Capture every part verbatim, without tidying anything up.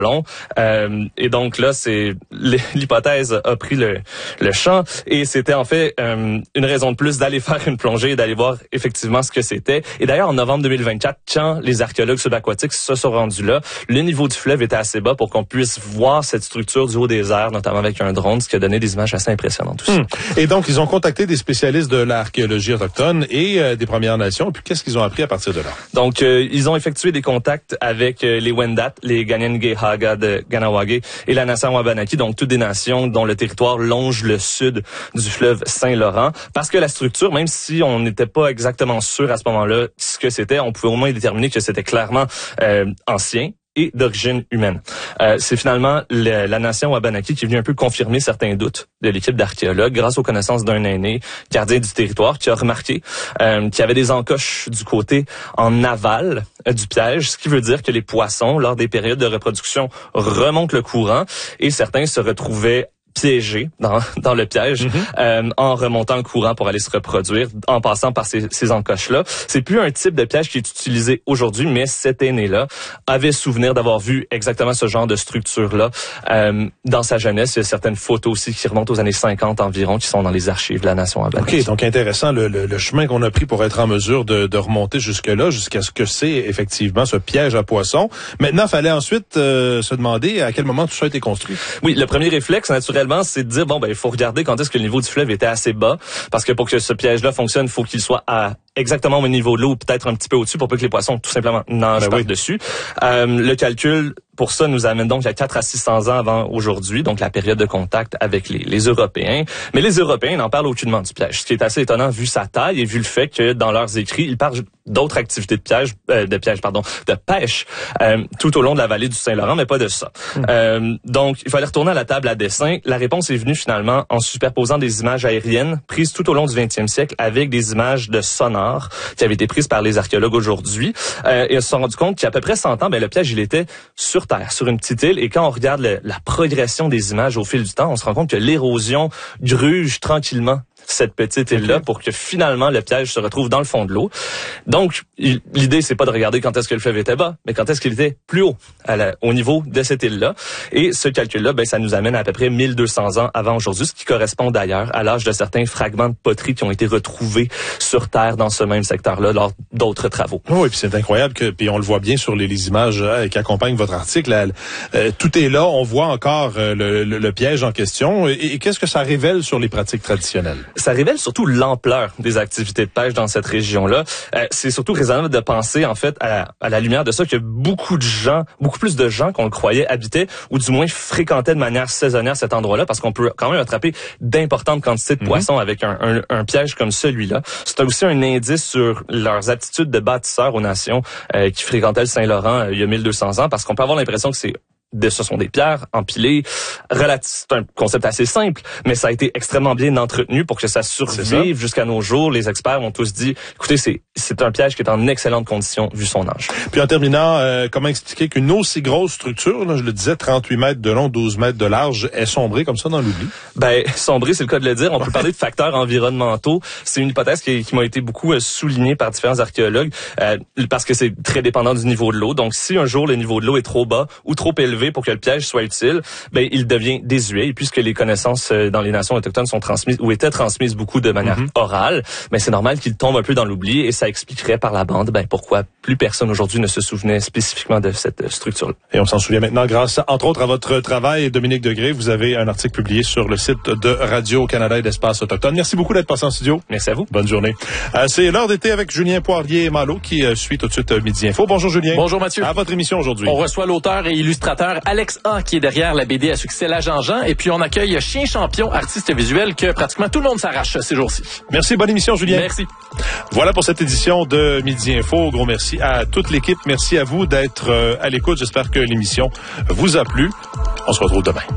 long. Euh, et donc là, c'est l'hypothèse a pris le, le champ et c'était en fait euh, une raison de plus d'aller faire une plongée et d'aller voir effectivement ce que c'était. Et d'ailleurs, en novembre deux mille vingt-quatre, quand les archéologues subaquatiques se sont rendus là, le niveau du fleuve était assez bas pour qu'on puisse voir cette structure du haut des airs, notamment avec un drone, ce qui a donné des images assez impressionnantes aussi. Hum. Et donc, ils ont contacté des spécialistes de l'archéologie autochtone et euh, des Premières Nations. Et puis, qu'est-ce qu'ils ont appris à partir de là? Donc, euh, ils ont effectué des contacts avec euh, les Wendat, les Ganyengehaga de Ganawage et la nation Wabanaki, donc toutes des nations dont le territoire longe le sud du fleuve Saint-Laurent. Parce que la structure, même si on n'était pas exactement sûr à ce moment-là ce que c'était, on pouvait au moins déterminer que c'était clairement euh, ancien et d'origine humaine. Euh, c'est finalement le, la nation Wabanaki qui est venue un peu confirmer certains doutes de l'équipe d'archéologues grâce aux connaissances d'un aîné gardien du territoire qui a remarqué euh, qu'il y avait des encoches du côté en aval euh, du piège, ce qui veut dire que les poissons, lors des périodes de reproduction, remontent le courant et certains se retrouvaient piégés dans, dans le piège mm-hmm. euh, en remontant le courant pour aller se reproduire, en passant par ces, ces encoches-là. C'est plus un type de piège qui est utilisé aujourd'hui, mais cet aîné-là avait souvenir d'avoir vu exactement ce genre de structure-là euh, dans sa jeunesse. Il y a certaines photos aussi qui remontent aux années cinquante environ, qui sont dans les archives de la nation Wabanaki. OK, donc intéressant le, le, le chemin qu'on a pris pour être en mesure de, de remonter jusque-là, jusqu'à ce que c'est effectivement ce piège à poissons. Maintenant, il fallait ensuite euh, se demander à quel moment tout ça a été construit. Oui, le premier réflexe, naturellement, c'est de dire, bon, ben, il faut regarder quand est-ce que le niveau du fleuve était assez bas, parce que pour que ce piège-là fonctionne, il faut qu'il soit à exactement au niveau de l'eau, peut-être un petit peu au-dessus, pour pas que les poissons, tout simplement, nagent ben oui. par-dessus. Euh, le calcul, pour ça, nous amène donc à quatre à six cents ans avant aujourd'hui, donc la période de contact avec les, les Européens. Mais les Européens n'en parlent aucunement du piège, ce qui est assez étonnant vu sa taille et vu le fait que dans leurs écrits, ils parlent d'autres activités de piège, euh, de piège, pardon, de pêche, euh, tout au long de la vallée du Saint-Laurent, mais pas de ça. Mmh. Euh, donc, il fallait retourner à la table à dessin. La réponse est venue finalement en superposant des images aériennes prises tout au long du vingtième siècle avec des images de sonar qui avaient été prises par les archéologues aujourd'hui. Euh, et ils se sont rendus compte qu'il y a à peu près cent ans, ben, le piège, il était sur Terre, sur une petite île. Et quand on regarde le, la progression des images au fil du temps, on se rend compte que l'érosion gruge tranquillement cette petite île-là okay. pour que finalement le piège se retrouve dans le fond de l'eau. Donc, il, l'idée, c'est pas de regarder quand est-ce que le fleuve était bas, mais quand est-ce qu'il était plus haut, à la, au niveau de cette île-là. Et ce calcul-là, ben, ça nous amène à, à peu près mille deux cents ans avant aujourd'hui, ce qui correspond d'ailleurs à l'âge de certains fragments de poterie qui ont été retrouvés sur Terre dans ce même secteur-là lors d'autres travaux. Oui, puis c'est incroyable que, puis on le voit bien sur les, les images euh, qui accompagnent votre article. Là, euh, tout est là, on voit encore euh, le, le, le piège en question. Et, et qu'est-ce que ça révèle sur les pratiques traditionnelles? Ça révèle surtout l'ampleur des activités de pêche dans cette région-là. Euh, c'est surtout raisonnable de penser, en fait, à la, à la lumière de ça, que beaucoup de gens, beaucoup plus de gens qu'on le croyait habitaient, ou du moins fréquentaient de manière saisonnière cet endroit-là, parce qu'on peut quand même attraper d'importantes quantités de mm-hmm. poissons avec un, un, un piège comme celui-là. C'est aussi un indice sur leurs aptitudes de bâtisseurs aux nations euh, qui fréquentaient le Saint-Laurent euh, il y a mille deux cents ans, parce qu'on peut avoir l'impression que c'est De, ce sont des pierres empilées. Relatif, c'est un concept assez simple, mais ça a été extrêmement bien entretenu pour que ça survive jusqu'à nos jours. Les experts m'ont tous dit, écoutez, c'est c'est un piège qui est en excellente condition vu son âge. Puis en terminant, euh, comment expliquer qu'une aussi grosse structure, là, je le disais, trente-huit mètres de long, douze mètres de large, est sombrée comme ça dans l'oubli? Ben, sombrée, c'est le cas de le dire. On peut parler de facteurs environnementaux. C'est une hypothèse qui, qui m'a été beaucoup euh, soulignée par différents archéologues euh, parce que c'est très dépendant du niveau de l'eau. Donc, si un jour le niveau de l'eau est trop bas ou trop élevé pour que le piège soit utile, ben il devient désuet. Et puisque les connaissances dans les nations autochtones sont transmises ou étaient transmises beaucoup de manière mm-hmm. orale, ben c'est normal qu'il tombe un peu dans l'oubli et ça expliquerait par la bande ben pourquoi plus personne aujourd'hui ne se souvenait spécifiquement de cette structure-là. Et on s'en souvient maintenant grâce, entre autres, à votre travail, Dominique Degré. Vous avez un article publié sur le site de Radio-Canada et d'Espace Autochtone. Merci beaucoup d'être passé en studio. Merci à vous. Bonne journée. Euh, c'est l'heure d'été avec Julien Poirier-Malo qui euh, suit tout de suite euh, Midi Info. Bonjour Julien. Bonjour Mathieu. À votre émission aujourd'hui. On reçoit l'auteur et illustrateur Alex A qui est derrière la B D à succès La Jean-Jean. Et puis on accueille Chien Champion, artiste visuel que pratiquement tout le monde s'arrache ces jours-ci. Merci, bonne émission Julien. Merci. Voilà pour cette édition de Midi Info. Gros merci à toute l'équipe. Merci à vous d'être euh, à l'écoute. J'espère que l'émission vous a plu. On se retrouve demain.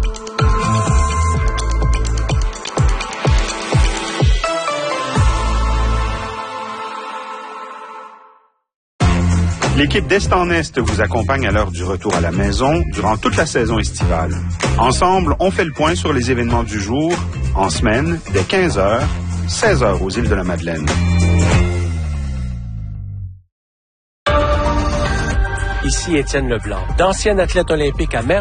L'équipe d'Est en Est vous accompagne à l'heure du retour à la maison durant toute la saison estivale. Ensemble, on fait le point sur les événements du jour, en semaine, dès quinze heures, seize heures aux îles de la Madeleine. Ici Étienne Leblanc, d'ancien athlète olympique à mer